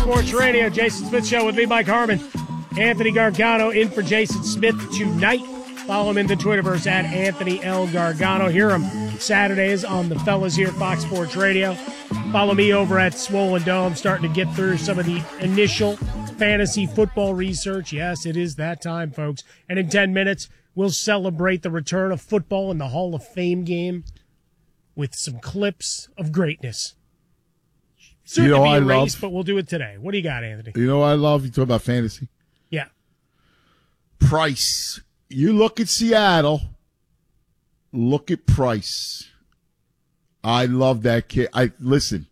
Sports Radio. Jason Smith Show with me, Mike Harmon. Anthony Gargano in for Jason Smith tonight. Follow him in the Twitterverse at Anthony L. Gargano. Hear him Saturdays on the Fellas Here, Fox Sports Radio. Follow me over at Swollen Dome, starting to get through some of the initial fantasy football research. Yes, it is that time, folks. And in 10 minutes, we'll celebrate the return of football in the Hall of Fame game with some clips of greatness. Soon to be erased, but we'll do it today. What do you got, Anthony? You know what I love? You talk about fantasy. Yeah. Price. You look at Seattle. Look at Price. I love that kid. Listen.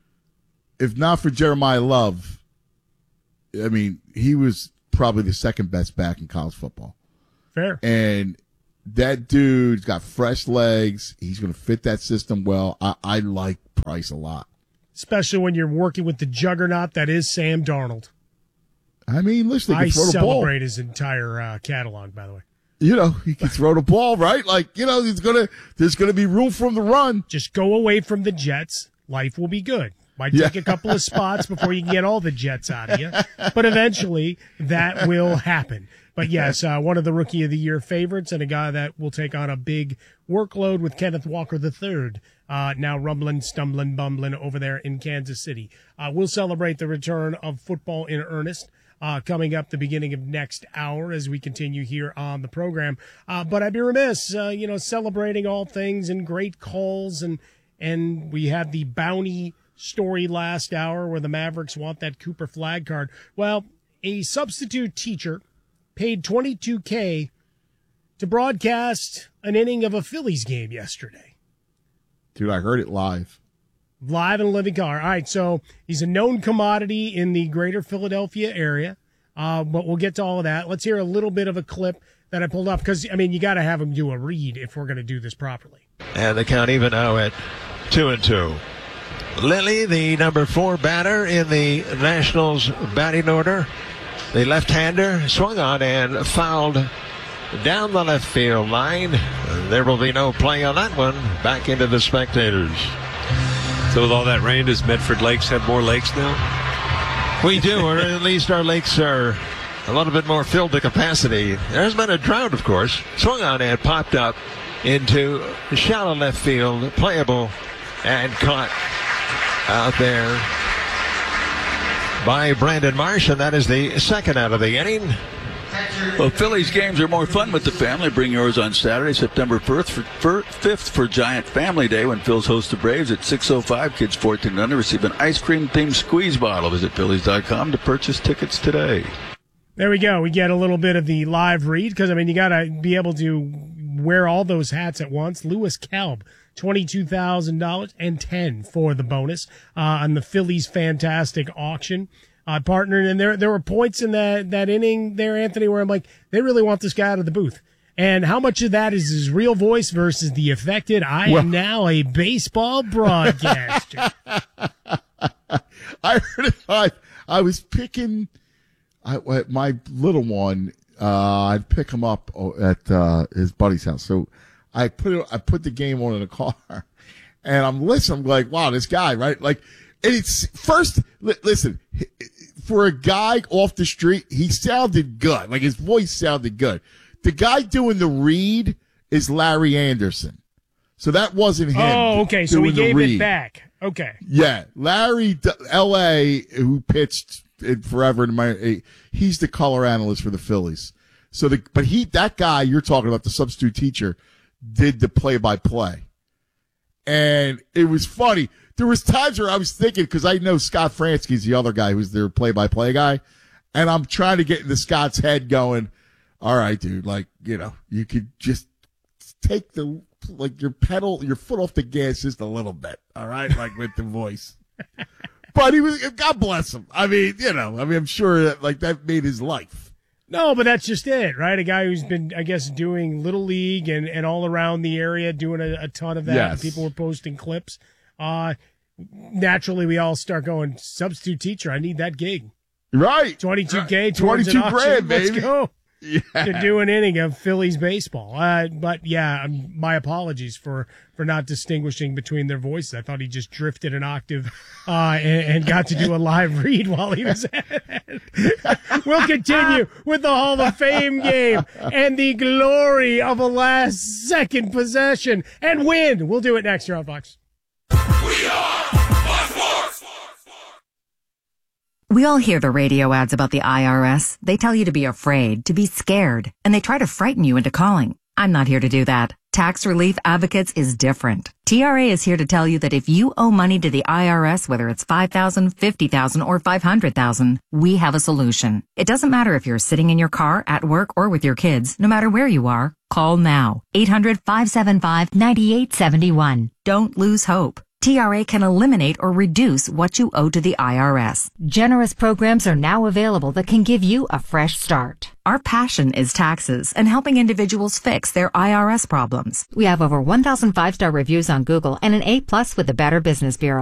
If not for Jeremiah Love, I mean, he was probably the second best back in college football. Fair. And that dude's got fresh legs. He's going to fit that system well. I like Price a lot. Especially when you're working with the juggernaut that is Sam Darnold. I mean, listen, he can throw the ball. I celebrate his entire catalog, by the way. You know, he can throw the ball, right? Like, you know, there's gonna be room for him to run. Just go away from the Jets. Life will be good. Might take a couple of spots before you can get all the Jets out of you. But eventually, that will happen. But yes, one of the Rookie of the Year favorites and a guy that will take on a big workload with Kenneth Walker III, now rumbling, stumbling, bumbling over there in Kansas City. We'll celebrate the return of football in earnest coming up the beginning of next hour as we continue here on the program. But I'd be remiss, celebrating all things and great calls. And we had the bounty story last hour where the Mavericks want that Cooper flag card. Well, a substitute teacher paid $22K to broadcast an inning of a Phillies game yesterday. Dude, I heard it live. Live in living color. All right, so he's a known commodity in the greater Philadelphia area, but we'll get to all of that. Let's hear a little bit of a clip that I pulled up because, I mean, you got to have him do a read if we're going to do this properly. And the count even now at 2-2. Lilly, the number 4 batter in the Nationals batting order. The left-hander swung on and fouled down the left field line. There will be no play on that one. Back into the spectators. So with all that rain, does Medford Lakes have more lakes now? We do, or at least our lakes are a little bit more filled to capacity. There's been a drought, of course. Swung on and popped up into shallow left field. Playable and caught out there by Brandon Marsh, and that is the second out of the inning. Well, Phillies games are more fun with the family. Bring yours on Saturday, September 5th for Giant Family Day when Phil's hosts the Braves at 6:05. Kids 14 and under receive an ice cream-themed squeeze bottle. Visit Phillies.com to purchase tickets today. There we go. We get a little bit of the live read because, I mean, you got to be able to wear all those hats at once. Lewis Kalb, $22,000 and $10 for the bonus on the Phillies fantastic auction. Partnered, and there were points in that inning there, Anthony, where I'm like, they really want this guy out of the booth. And how much of that is his real voice versus the affected, am now a baseball broadcaster. I heard it live. I was picking my little one. I'd pick him up at his buddy's house. So I put the game on in the car, and I'm listening. I'm like, wow, this guy, right? Like, and it's first. Listen, for a guy off the street, he sounded good. Like, his voice sounded good. The guy doing the read is Larry Anderson. So that wasn't him. Oh, okay. So he gave it back. Okay. Yeah. Larry, L.A., who pitched it forever, he's the color analyst for the Phillies. So that guy you're talking about, the substitute teacher, did the play-by-play. And it was funny. There was times where I was thinking, because I know Scott Fransky's the other guy who's their play-by-play guy, and I'm trying to get into Scott's head going, all right, dude, like, you could just take your foot off the gas just a little bit, all right, like with the voice. But God bless him. I mean, I'm sure that made his life. No, but that's just it, right? A guy who's been, I guess, doing Little League and all around the area, doing a ton of that. Yes. People were posting clips. Naturally, we all start going, substitute teacher, I need that gig. Right. $22K, $22,000, baby. Let's go. to do an inning of Phillies baseball. But yeah, my apologies for not distinguishing between their voices. I thought he just drifted an octave and got to do a live read while he was at it. We'll continue with the Hall of Fame game and the glory of a last-second possession and win. We'll do it next year on Fox. We are Fox Sports. We all hear the radio ads about the IRS. They tell you to be afraid, to be scared, and they try to frighten you into calling. I'm not here to do that. Tax Relief Advocates is different. TRA is here to tell you that if you owe money to the IRS, whether it's $5,000, $50,000, or $500,000, we have a solution. It doesn't matter if you're sitting in your car, at work, or with your kids. No matter where you are, call now. 800-575-9871. Don't lose hope. TRA can eliminate or reduce what you owe to the IRS. Generous programs are now available that can give you a fresh start. Our passion is taxes and helping individuals fix their IRS problems. We have over 1,000 5-star reviews on Google and an A+ with the Better Business Bureau.